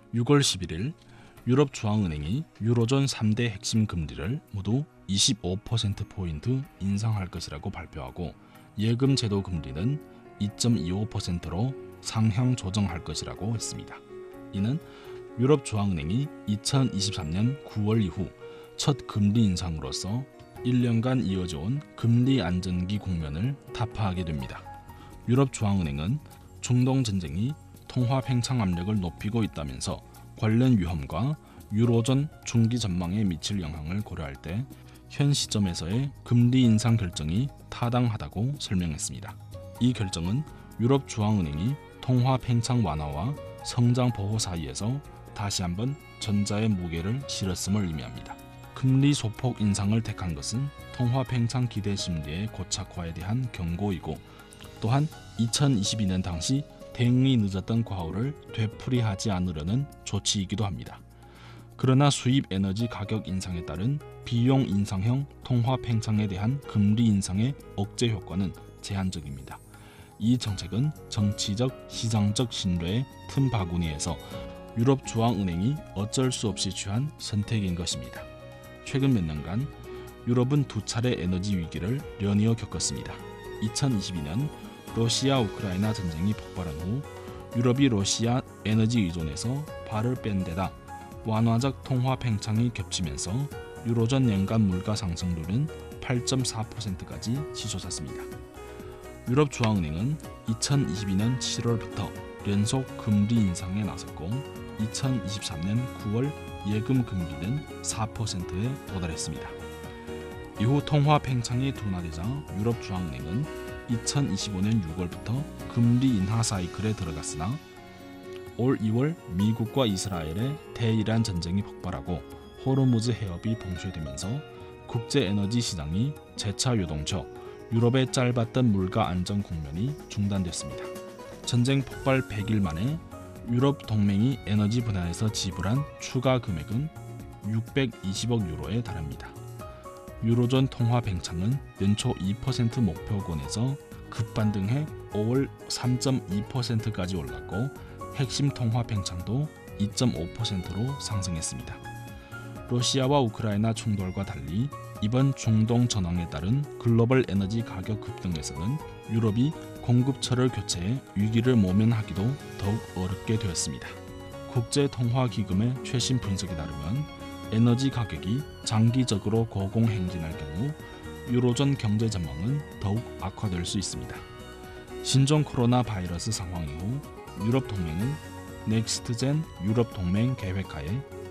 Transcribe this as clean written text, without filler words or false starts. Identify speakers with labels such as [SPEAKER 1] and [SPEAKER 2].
[SPEAKER 1] 6월 11일 유럽중앙은행이 유로존 3대 핵심 금리를 모두 25%포인트 인상할 것이라고 발표하고 예금 제도 금리는 2.25%로 상향 조정할 것이라고 했습니다. 이는 유럽중앙은행이 2023년 9월 이후 첫 금리 인상으로서 1년간 이어져온 금리 안정기 국면을 타파하게 됩니다. 유럽중앙은행은 중동 전쟁이 통화 팽창 압력을 높이고 있다면서 관련 위험과 유로존 중기 전망에 미칠 영향을 고려할 때 현 시점에서의 금리 인상 결정이 타당하다고 설명했습니다. 이 결정은 유럽중앙은행이 통화 팽창 완화와 성장 보호 사이에서 다시 한번 전자의 무게를 실었음을 의미합니다. 금리 소폭 인상을 택한 것은 통화 팽창 기대 심리의 고착화에 대한 경고이고 또한 2022년 당시 대응이 늦었던 과오를 되풀이하지 않으려는 조치이기도 합니다. 그러나 수입 에너지 가격 인상에 따른 비용 인상형 통화 팽창에 대한 금리 인상의 억제 효과는 제한적입니다. 이 정책은 정치적, 시장적 신뢰의 틈바구니에서 유럽중앙은행이 어쩔 수 없이 취한 선택인 것입니다. 최근 몇 년간 유럽은 두 차례 에너지 위기를 연이어 겪었습니다. 2022년 러시아 우크라이나 전쟁이 폭발한 후 유럽이 러시아 에너지 의존에서 발을 뺀 데다 완화적 통화 팽창이 겹치면서 유로존 연간 물가 상승률은 8.4%까지 치솟았습니다. 유럽중앙은행은 2022년 7월부터 연속 금리 인상에 나섰고 2023년 9월 예금 금리는 4%에 도달했습니다. 이후 통화 팽창이 둔화되자 유럽중앙은행은 2025년 6월부터 금리 인하 사이클에 들어갔으나 올 2월 미국과 이스라엘의 대이란 전쟁이 폭발하고 호르무즈 해협이 봉쇄되면서 국제 에너지 시장이 재차 요동쳐 유럽의 짧았던 물가 안정 국면이 중단됐습니다. 전쟁 폭발 100일 만에 유럽 동맹이 에너지 분야에서 지불한 추가 금액은 620억 유로에 달합니다. 유로존 통화 팽창은 연초 2% 목표권에서 급반등해 5월 3.2%까지 올랐고 핵심 통화 팽창도 2.5%로 상승했습니다. 러시아와 우크라이나 충돌과 달리 이번 중동 전황에 따른 글로벌 에너지 가격 급등에서는 유럽이 공급처를 교체해 위기를 모면하기도 더욱 어렵게 되었습니다. 국제통화기금의 최신 분석에 따르면 에너지 가격이 장기적으로 고공행진할 경우 유로존 경제 전망은 더욱 악화될 수 있습니다. 신종 코로나 바이러스 상황 이후 유럽 동맹은 넥스트젠 유럽 동맹 계획하에